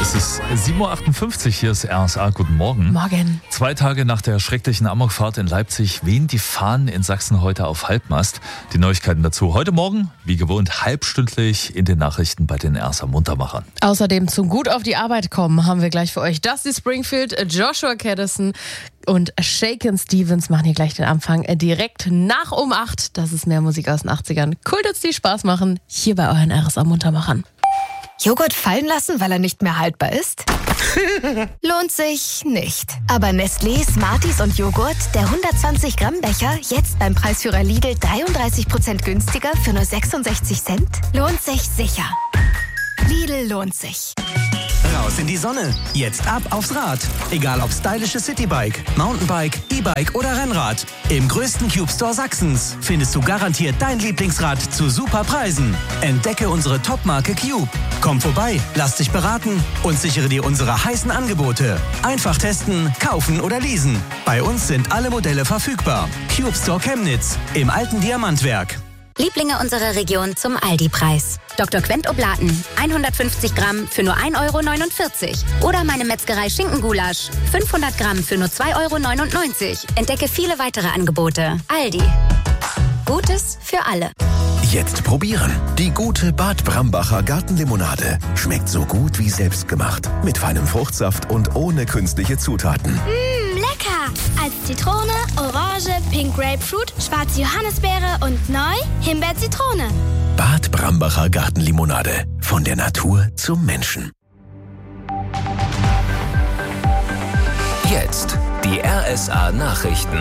Es ist 7.58 Uhr, hier ist RSA. Guten Morgen. Morgen. 2 Tage nach der schrecklichen Amokfahrt in Leipzig wehen die Fahnen in Sachsen heute auf Halbmast. Die Neuigkeiten dazu heute Morgen, wie gewohnt, halbstündlich in den Nachrichten bei den RSA Muntermachern. Außerdem zum Gut auf die Arbeit kommen haben wir gleich für euch Dusty Springfield, Joshua Caddison und Shakin' Stevens machen hier gleich den Anfang direkt nach um 8. Das ist mehr Musik aus den 80ern. Cool, dass die Spaß machen, hier bei euren RSA Muntermachern. Joghurt fallen lassen, weil er nicht mehr haltbar ist? Lohnt sich nicht. Aber Nestlé, Smarties und Joghurt, der 120 Gramm Becher, jetzt beim Preisführer Lidl 33% günstiger für nur 66 Cent? Lohnt sich sicher. Lidl lohnt sich. Raus in die Sonne. Jetzt ab aufs Rad. Egal ob stylische Citybike, Mountainbike, E-Bike oder Rennrad. Im größten Cube Store Sachsens findest du garantiert dein Lieblingsrad zu super Preisen. Entdecke unsere Top-Marke Cube. Komm vorbei, lass dich beraten und sichere dir unsere heißen Angebote. Einfach testen, kaufen oder leasen. Bei uns sind alle Modelle verfügbar. Cube Store Chemnitz im alten Diamantwerk. Lieblinge unserer Region zum Aldi-Preis. Dr. Quent Oblaten, 150 Gramm für nur 1,49 €. Oder meine Metzgerei Schinkengulasch, 500 Gramm für nur 2,99 €. Entdecke viele weitere Angebote. Aldi. Gutes für alle. Jetzt probieren. Die gute Bad Brambacher Gartenlimonade. Schmeckt so gut wie selbstgemacht. Mit feinem Fruchtsaft und ohne künstliche Zutaten. Lecker! Als Zitrone, Orange, Pink Grapefruit, schwarze Johannisbeere und neu Himbeer-Zitrone. Bad Brambacher Gartenlimonade. Von der Natur zum Menschen. Jetzt die RSA Nachrichten.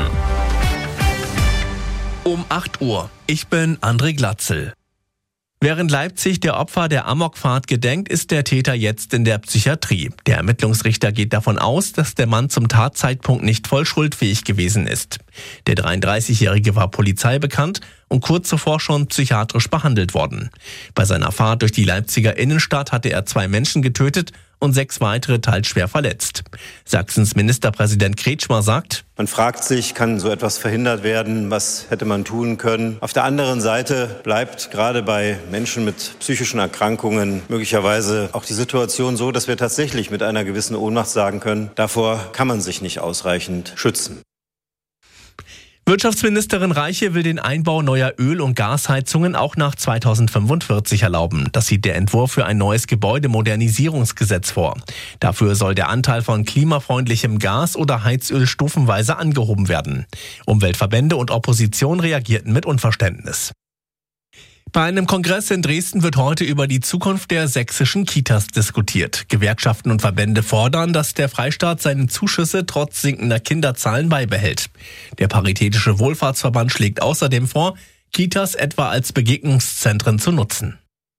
Um 8 Uhr. Ich bin André Glatzel. Während Leipzig der Opfer der Amokfahrt gedenkt, ist der Täter jetzt in der Psychiatrie. Der Ermittlungsrichter geht davon aus, dass der Mann zum Tatzeitpunkt nicht voll schuldfähig gewesen ist. Der 33-Jährige war polizeibekannt und kurz zuvor schon psychiatrisch behandelt worden. Bei seiner Fahrt durch die Leipziger Innenstadt hatte er 2 Menschen getötet und 6 weitere teils schwer verletzt. Sachsens Ministerpräsident Kretschmer sagt: Man fragt sich, kann so etwas verhindert werden? Was hätte man tun können? Auf der anderen Seite bleibt gerade bei Menschen mit psychischen Erkrankungen möglicherweise auch die Situation so, dass wir tatsächlich mit einer gewissen Ohnmacht sagen können, davor kann man sich nicht ausreichend schützen. Wirtschaftsministerin Reiche will den Einbau neuer Öl- und Gasheizungen auch nach 2045 erlauben. Das sieht der Entwurf für ein neues Gebäudemodernisierungsgesetz vor. Dafür soll der Anteil von klimafreundlichem Gas oder Heizöl stufenweise angehoben werden. Umweltverbände und Opposition reagierten mit Unverständnis. Bei einem Kongress in Dresden wird heute über die Zukunft der sächsischen Kitas diskutiert. Gewerkschaften und Verbände fordern, dass der Freistaat seine Zuschüsse trotz sinkender Kinderzahlen beibehält. Der Paritätische Wohlfahrtsverband schlägt außerdem vor, Kitas etwa als Begegnungszentren zu nutzen.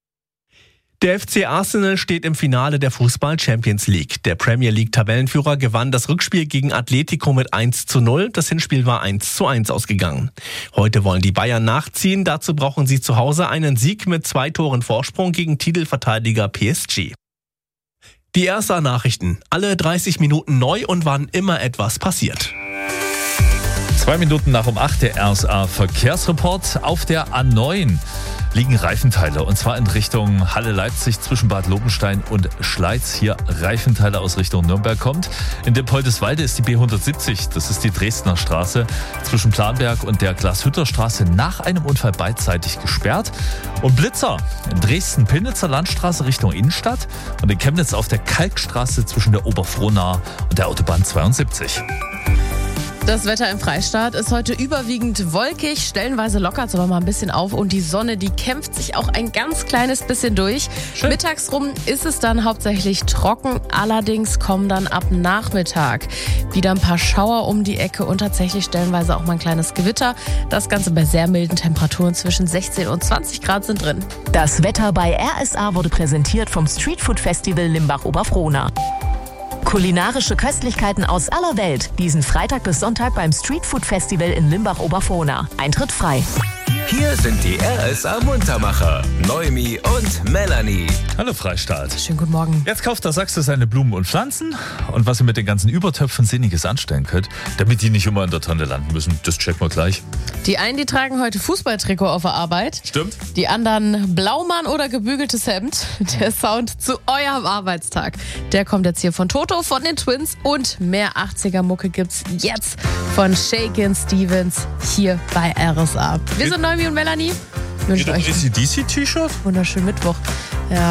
Der FC Arsenal steht im Finale der Fußball-Champions League. Der Premier League-Tabellenführer gewann das Rückspiel gegen Atletico mit 1:0. Das Hinspiel war 1:1 ausgegangen. Heute wollen die Bayern nachziehen. Dazu brauchen sie zu Hause einen Sieg mit 2 Toren Vorsprung gegen Titelverteidiger PSG. Die RSA-Nachrichten. Alle 30 Minuten neu und wann immer etwas passiert. 2 Minuten nach um 8 der RSA-Verkehrsreport. Auf der A9 liegen Reifenteile und zwar in Richtung Halle Leipzig zwischen Bad Lobenstein und Schleiz. Hier Reifenteile aus Richtung Nürnberg kommt. In Dippoldeswalde ist die B170, das ist die Dresdner Straße, zwischen Planberg und der Glashütterstraße nach einem Unfall beidseitig gesperrt. Und Blitzer in Dresden, Pillnitzer Landstraße Richtung Innenstadt und in Chemnitz auf der Kalkstraße zwischen der Oberfrohna und der Autobahn 72. Das Wetter im Freistaat ist heute überwiegend wolkig, stellenweise lockert es aber mal ein bisschen auf und die Sonne, die kämpft sich auch ein ganz kleines bisschen durch. Schön. Mittags rum ist es dann hauptsächlich trocken, allerdings kommen dann ab Nachmittag wieder ein paar Schauer um die Ecke und tatsächlich stellenweise auch mal ein kleines Gewitter. Das Ganze bei sehr milden Temperaturen zwischen 16 und 20 Grad sind drin. Das Wetter bei RSA wurde präsentiert vom Streetfood Festival Limbach-Oberfrohna. Kulinarische Köstlichkeiten aus aller Welt. Diesen Freitag bis Sonntag beim Streetfood Festival in Limbach-Oberfrohna. Eintritt frei. Hier sind die RSA Muntermacher, Noemi und Melanie. Hallo Freistaat. Schönen guten Morgen. Jetzt kauft der Sachse seine Blumen und Pflanzen und was ihr mit den ganzen Übertöpfen Sinniges anstellen könnt, damit die nicht immer in der Tonne landen müssen, das checken wir gleich. Die einen, die tragen heute Fußballtrikot auf der Arbeit. Stimmt. Die anderen Blaumann oder gebügeltes Hemd. Der Sound zu eurem Arbeitstag. Der kommt jetzt hier von Toto, von den Twins und mehr 80er-Mucke gibt's jetzt von Shakin' Stevens hier bei RSA. Wir sind Noemi und Melanie. Wünschen euch ACDC-T-Shirt? wunderschönen Mittwoch.